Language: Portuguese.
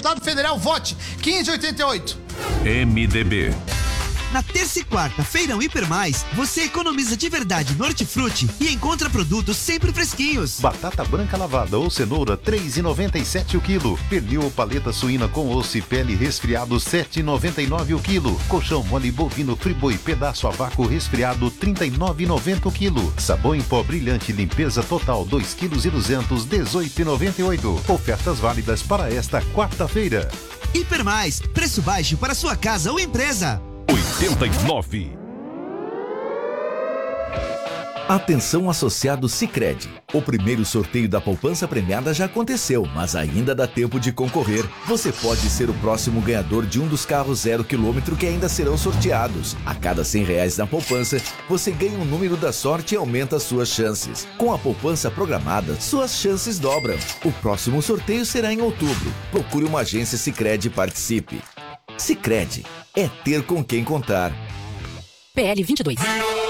deputado federal, vote 1588. MDB. Na terça e quarta, Feirão Hiper Mais, você economiza de verdade no Hortifruti e encontra produtos sempre fresquinhos. Batata branca lavada ou cenoura, R$ 3,97 o quilo. Pernil ou paleta suína com osso e pele resfriado, R$ 7,99 o quilo. Colchão mole bovino Friboi pedaço a vácuo resfriado, R$ 39,90 o quilo. Sabão em pó brilhante limpeza total, 2,2 kg, R$ 18,98. Ofertas válidas para esta quarta-feira. Hiper Mais, preço baixo para sua casa ou empresa. 89. Atenção associado Sicredi. O primeiro sorteio da poupança premiada já aconteceu, mas ainda dá tempo de concorrer. Você pode ser o próximo ganhador de um dos carros 0 km que ainda serão sorteados. A cada R$100 na poupança, você ganha um número da sorte e aumenta suas chances. Com a poupança programada, suas chances dobram. O próximo sorteio será em outubro. Procure uma agência Sicredi e participe. Sicredi é ter com quem contar. PL 22.